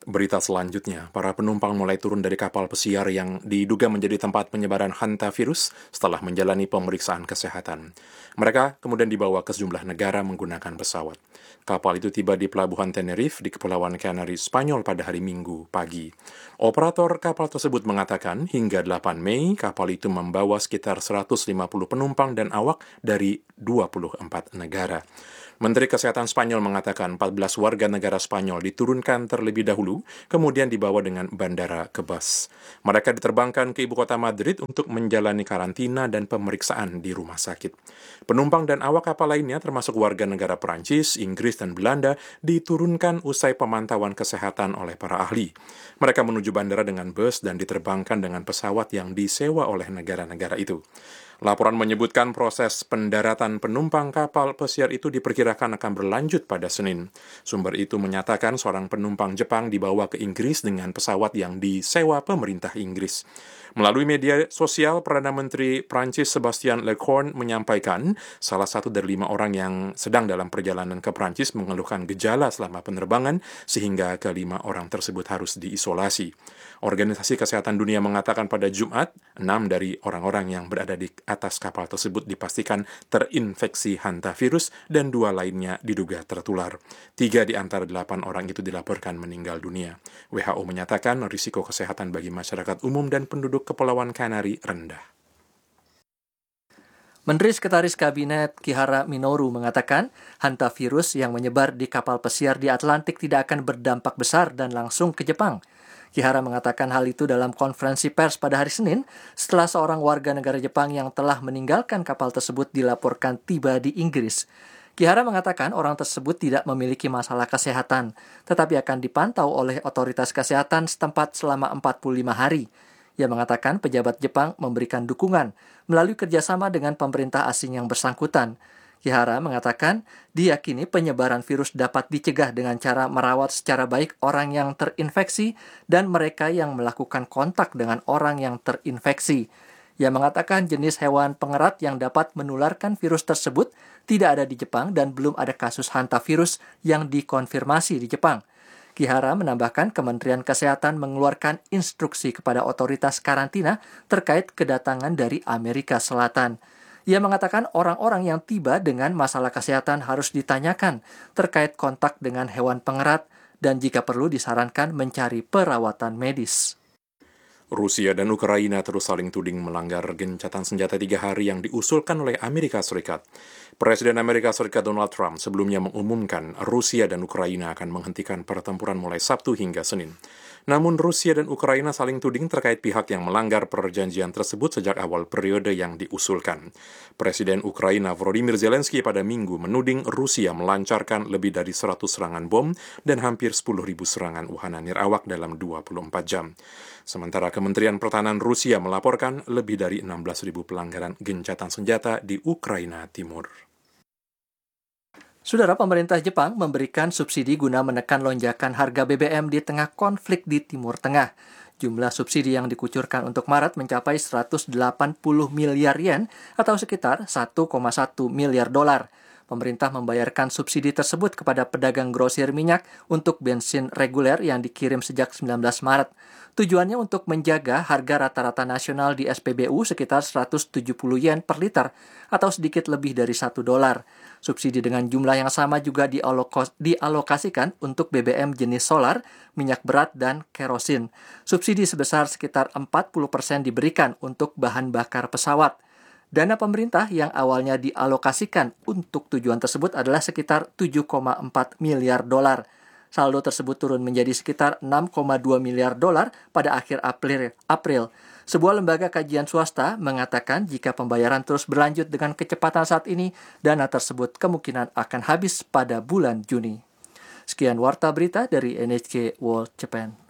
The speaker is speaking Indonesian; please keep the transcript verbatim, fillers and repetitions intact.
Berita selanjutnya, para penumpang mulai turun dari kapal pesiar yang diduga menjadi tempat penyebaran hantavirus setelah menjalani pemeriksaan kesehatan. Mereka kemudian dibawa ke sejumlah negara menggunakan pesawat. Kapal itu tiba di Pelabuhan Tenerife di Kepulauan Canary, Spanyol pada hari Minggu pagi. Operator kapal tersebut mengatakan hingga delapan Mei kapal itu membawa sekitar seratus lima puluh penumpang dan awak dari dua puluh empat negara. Menteri Kesehatan Spanyol mengatakan empat belas warga negara Spanyol diturunkan terlebih dahulu, kemudian dibawa dengan bandara ke bus. Mereka diterbangkan ke ibu kota Madrid untuk menjalani karantina dan pemeriksaan di rumah sakit. Penumpang dan awak kapal lainnya termasuk warga negara Perancis, Inggris, dan Belanda diturunkan usai pemantauan kesehatan oleh para ahli. Mereka menuju bandara dengan bus dan diterbangkan dengan pesawat yang disewa oleh negara-negara itu. Laporan menyebutkan proses pendaratan penumpang kapal pesiar itu diperkirakan akan berlanjut pada Senin. Sumber itu menyatakan seorang penumpang Jepang dibawa ke Inggris dengan pesawat yang disewa pemerintah Inggris. Melalui media sosial, Perdana Menteri Prancis Sébastien Lecornu menyampaikan salah satu dari lima orang yang sedang dalam perjalanan ke Prancis mengeluhkan gejala selama penerbangan sehingga kelima orang tersebut harus diisolasi. Organisasi Kesehatan Dunia mengatakan pada Jumat, enam dari orang-orang yang berada di atas kapal tersebut dipastikan terinfeksi hantavirus dan dua lainnya diduga tertular. Tiga di antara delapan orang itu dilaporkan meninggal dunia. W H O menyatakan risiko kesehatan bagi masyarakat umum dan penduduk Kepulauan Canary rendah. Menteri Sekretaris Kabinet Kihara Minoru mengatakan hantavirus yang menyebar di kapal pesiar di Atlantik tidak akan berdampak besar dan langsung ke Jepang. Kihara mengatakan hal itu dalam konferensi pers pada hari Senin setelah seorang warga negara Jepang yang telah meninggalkan kapal tersebut dilaporkan tiba di Inggris. Kihara mengatakan orang tersebut tidak memiliki masalah kesehatan, tetapi akan dipantau oleh otoritas kesehatan setempat selama empat puluh lima hari. Ia mengatakan pejabat Jepang memberikan dukungan melalui kerjasama dengan pemerintah asing yang bersangkutan. Kihara mengatakan diyakini penyebaran virus dapat dicegah dengan cara merawat secara baik orang yang terinfeksi dan mereka yang melakukan kontak dengan orang yang terinfeksi. Ia mengatakan jenis hewan pengerat yang dapat menularkan virus tersebut tidak ada di Jepang dan belum ada kasus hantavirus yang dikonfirmasi di Jepang. Kihara menambahkan Kementerian Kesehatan mengeluarkan instruksi kepada otoritas karantina terkait kedatangan dari Amerika Selatan. Ia mengatakan orang-orang yang tiba dengan masalah kesehatan harus ditanyakan terkait kontak dengan hewan pengerat dan jika perlu disarankan mencari perawatan medis. Rusia dan Ukraina terus saling tuding melanggar gencatan senjata tiga hari yang diusulkan oleh Amerika Serikat. Presiden Amerika Serikat Donald Trump sebelumnya mengumumkan Rusia dan Ukraina akan menghentikan pertempuran mulai Sabtu hingga Senin. Namun Rusia dan Ukraina saling tuding terkait pihak yang melanggar perjanjian tersebut sejak awal periode yang diusulkan. Presiden Ukraina Volodymyr Zelensky pada Minggu menuding Rusia melancarkan lebih dari seratus serangan bom dan hampir sepuluh ribu serangan wahana nirawak dalam dua puluh empat jam. Sementara Kementerian Pertahanan Rusia melaporkan lebih dari enam belas ribu pelanggaran gencatan senjata di Ukraina Timur. Saudara, pemerintah Jepang memberikan subsidi guna menekan lonjakan harga B B M di tengah konflik di Timur Tengah. Jumlah subsidi yang dikucurkan untuk Maret mencapai seratus delapan puluh miliar yen atau sekitar satu koma satu miliar dolar. Pemerintah membayarkan subsidi tersebut kepada pedagang grosir minyak untuk bensin reguler yang dikirim sejak sembilan belas Maret. Tujuannya untuk menjaga harga rata-rata nasional di S P B U sekitar seratus tujuh puluh yen per liter atau sedikit lebih dari satu dolar. Subsidi dengan jumlah yang sama juga dialokasikan untuk B B M jenis solar, minyak berat, dan kerosin. Subsidi sebesar sekitar empat puluh persen diberikan untuk bahan bakar pesawat. Dana pemerintah yang awalnya dialokasikan untuk tujuan tersebut adalah sekitar tujuh koma empat miliar dolar. Saldo tersebut turun menjadi sekitar enam koma dua miliar dolar pada akhir April. April. Sebuah lembaga kajian swasta mengatakan jika pembayaran terus berlanjut dengan kecepatan saat ini, dana tersebut kemungkinan akan habis pada bulan Juni. Sekian warta berita dari N H K World Japan.